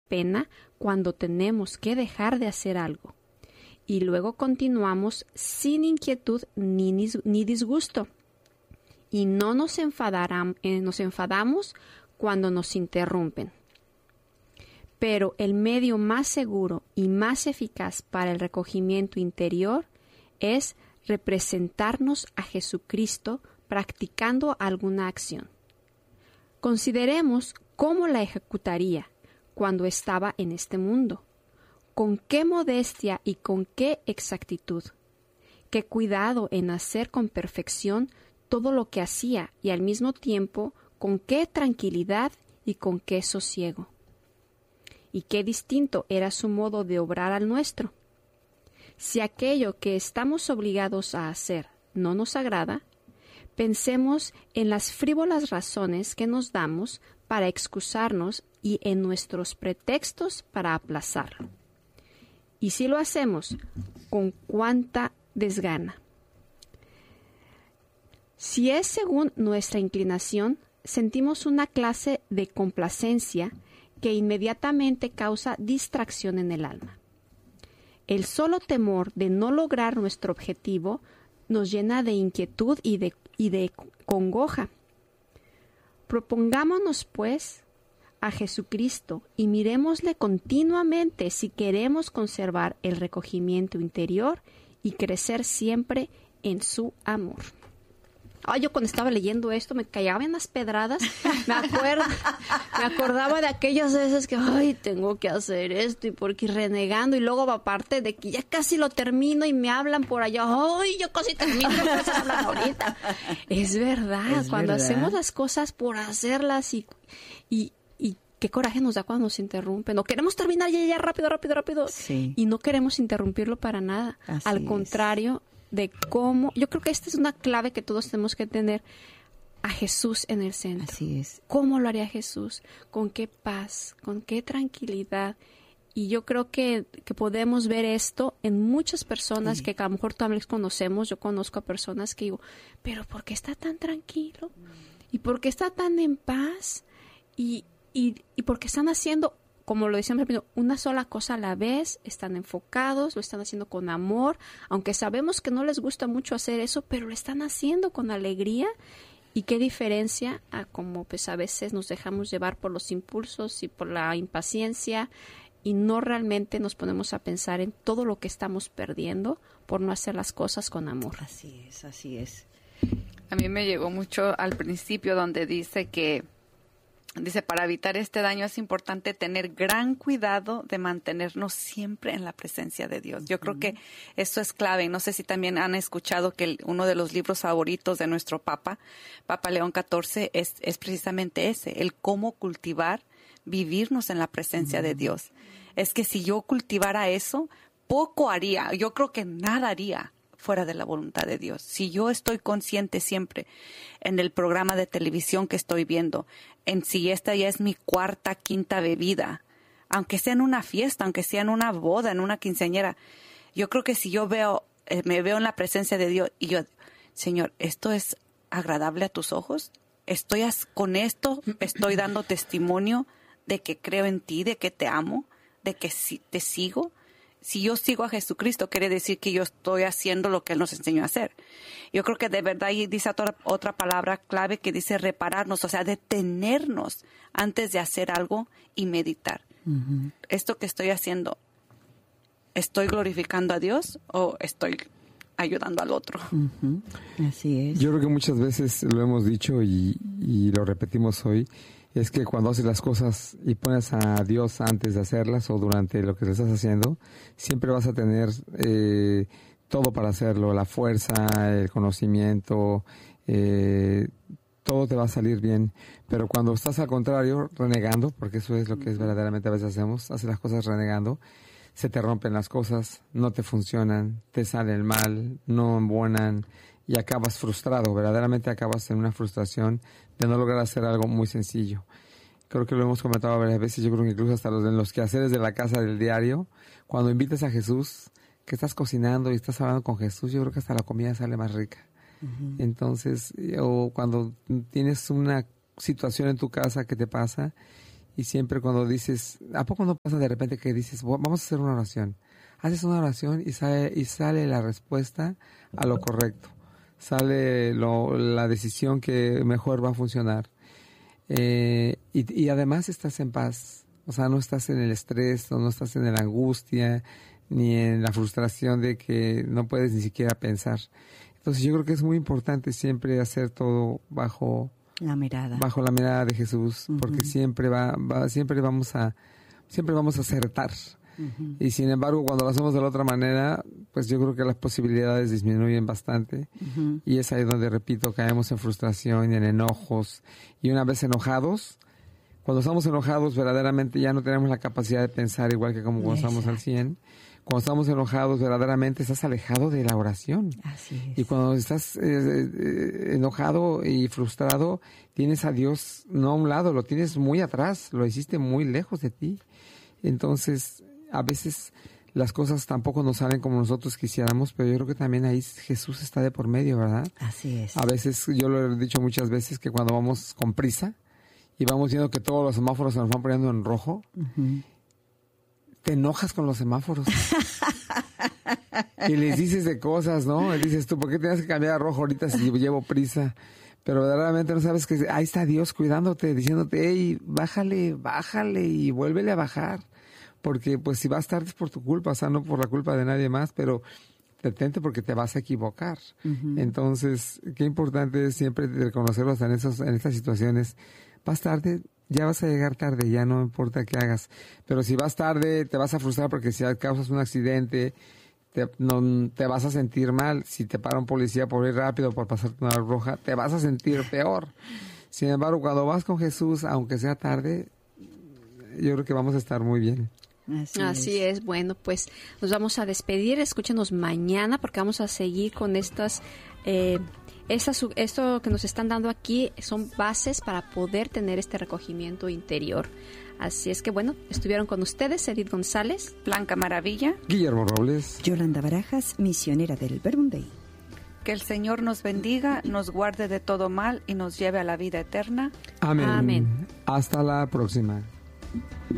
pena cuando tenemos que dejar de hacer algo. Y luego continuamos sin inquietud ni disgusto. Y no nos enfadamos cuando nos interrumpen. Pero el medio más seguro y más eficaz para el recogimiento interior es representarnos a Jesucristo practicando alguna acción. Consideremos cómo la ejecutaría cuando estaba en este mundo. Con qué modestia y con qué exactitud. Qué cuidado en hacer con perfección todo lo que hacía y al mismo tiempo con qué tranquilidad y con qué sosiego. Y qué distinto era su modo de obrar al nuestro. Si aquello que estamos obligados a hacer no nos agrada, pensemos en las frívolas razones que nos damos para excusarnos y en nuestros pretextos para aplazarlo. Y si lo hacemos, ¿con cuánta desgana? Si es según nuestra inclinación, sentimos una clase de complacencia que inmediatamente causa distracción en el alma. El solo temor de no lograr nuestro objetivo nos llena de inquietud y de congoja. Propongámonos, pues, a Jesucristo y mirémosle continuamente si queremos conservar el recogimiento interior y crecer siempre en su amor. Yo cuando estaba leyendo esto me callaban las pedradas. Me acordaba de aquellas veces que, tengo que hacer esto y porque ir renegando. Y luego aparte de que ya casi lo termino y me hablan por allá. Yo casi termino, cosas hablan ahorita. Es verdad, cuando hacemos las cosas por hacerlas y qué coraje nos da cuando nos interrumpen. O queremos terminar ya rápido. Sí. Y no queremos interrumpirlo para nada. Así Al contrario, de cómo, yo creo que esta es una clave que todos tenemos que tener, a Jesús en el centro. Así es. ¿Cómo lo haría Jesús? ¿Con qué paz? ¿Con qué tranquilidad? Y yo creo que podemos ver esto en muchas personas que a lo mejor también conocemos. Yo conozco a personas que digo, pero ¿por qué está tan tranquilo? ¿Y por qué está tan en paz? Y por qué están haciendo, como lo decíamos primero, una sola cosa a la vez, están enfocados, lo están haciendo con amor, aunque sabemos que no les gusta mucho hacer eso, pero lo están haciendo con alegría. Y qué diferencia a como pues a veces nos dejamos llevar por los impulsos y por la impaciencia y no realmente nos ponemos a pensar en todo lo que estamos perdiendo por no hacer las cosas con amor. Así es. A mí me llegó mucho al principio donde dice, para evitar este daño es importante tener gran cuidado de mantenernos siempre en la presencia de Dios. Yo creo que eso es clave. No sé si también han escuchado que uno de los libros favoritos de nuestro Papa León XIV, es precisamente ese, el cómo cultivar, vivirnos en la presencia de Dios. Es que si yo cultivara eso, poco haría. Yo creo que nada haría fuera de la voluntad de Dios. Si yo estoy consciente siempre en el programa de televisión que estoy viendo, en si esta ya es mi cuarta, quinta bebida, aunque sea en una fiesta, aunque sea en una boda, en una quinceañera, yo creo que si yo me veo en la presencia de Dios y yo, Señor, ¿esto es agradable a tus ojos? Con esto estoy dando testimonio de que creo en ti, de que te amo, de que te sigo. Si yo sigo a Jesucristo, quiere decir que yo estoy haciendo lo que Él nos enseñó a hacer. Yo creo que de verdad, y dice otra palabra clave que dice repararnos, o sea, detenernos antes de hacer algo y meditar. Uh-huh. Esto que estoy haciendo, ¿estoy glorificando a Dios o estoy ayudando al otro? Uh-huh. Así es. Yo creo que muchas veces lo hemos dicho y lo repetimos hoy, es que cuando haces las cosas y pones a Dios antes de hacerlas o durante lo que estás haciendo, siempre vas a tener todo para hacerlo, la fuerza, el conocimiento, todo te va a salir bien. Pero cuando estás al contrario, renegando, porque eso es lo que es verdaderamente a veces haces las cosas renegando, se te rompen las cosas, no te funcionan, te salen mal, no embonan y acabas frustrado, verdaderamente acabas en una frustración de no lograr hacer algo muy sencillo. Creo que lo hemos comentado varias veces, yo creo que incluso hasta en los quehaceres de la casa del diario, cuando invitas a Jesús, que estás cocinando y estás hablando con Jesús, yo creo que hasta la comida sale más rica. Uh-huh. Entonces, o cuando tienes una situación en tu casa que te pasa Y siempre cuando dices, ¿a poco no pasa de repente que dices, vamos a hacer una oración? Haces una oración y sale la respuesta a lo correcto. Sale la decisión que mejor va a funcionar. Y además estás en paz. O sea, no estás en el estrés, no estás en la angustia, ni en la frustración de que no puedes ni siquiera pensar. Entonces yo creo que es muy importante siempre hacer todo bajo la mirada de Jesús, porque siempre vamos a acertar. Y sin embargo, cuando lo hacemos de la otra manera, pues yo creo que las posibilidades disminuyen bastante. Y es ahí donde, repito, caemos en frustración y en enojos. Y una vez enojados, cuando estamos enojados, verdaderamente ya no tenemos la capacidad de pensar igual que como cuando estamos al 100. Cuando estamos enojados, verdaderamente estás alejado de la oración. Así es. Y cuando estás enojado y frustrado, tienes a Dios no a un lado, lo tienes muy atrás, lo hiciste muy lejos de ti. Entonces, a veces las cosas tampoco nos salen como nosotros quisiéramos, pero yo creo que también ahí Jesús está de por medio, ¿verdad? Así es. A veces, yo lo he dicho muchas veces, que cuando vamos con prisa y vamos viendo que todos los semáforos se nos van poniendo en rojo, te enojas con los semáforos. Y les dices de cosas, ¿no? Y dices tú, ¿por qué tienes que cambiar a rojo ahorita si llevo prisa? Pero verdaderamente no sabes que ahí está Dios cuidándote, diciéndote, hey, bájale y vuélvele a bajar. Porque pues si vas tarde es por tu culpa, o sea, no por la culpa de nadie más, pero detente porque te vas a equivocar. Entonces, qué importante es siempre reconocerlo hasta en estas situaciones. Vas tarde, ya vas a llegar tarde, ya no importa qué hagas. Pero si vas tarde, te vas a frustrar porque si causas un accidente, te vas a sentir mal. Si te para un policía por ir rápido, por pasarte una roja, te vas a sentir peor. Sin embargo, cuando vas con Jesús, aunque sea tarde, yo creo que vamos a estar muy bien. Así es. Bueno, pues nos vamos a despedir. Escúchenos mañana porque vamos a seguir con estas... esto que nos están dando aquí son bases para poder tener este recogimiento interior. Así es que bueno, estuvieron con ustedes Edith González, Blanca Maravilla, Guillermo Robles, Yolanda Barajas, misionera del Verbum Dei. Que el Señor nos bendiga, nos guarde de todo mal y nos lleve a la vida eterna. Amén. Amén. Hasta la próxima.